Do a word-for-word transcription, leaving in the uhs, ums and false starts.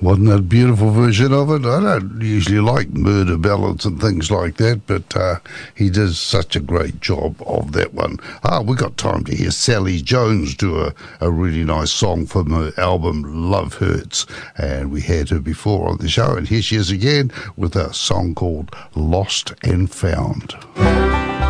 Wasn't that a beautiful version of it? I don't usually like murder ballads and things like that, but uh, he does such a great job of that one. Ah, we got time to hear Sally Jones do a, a really nice song from her album Love Hurts, and we had her before on the show, and here she is again with a song called Lost and Found.